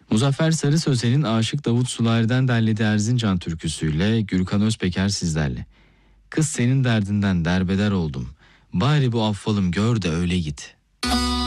Muzaffer Sarı Sözen'in Aşık Davut Sular'dan derlediği Erzincan türküsüyle Gürkan Özpeker sizlerle. Kız senin derdinden derbeder oldum. Bari bu affalım gör de öyle git.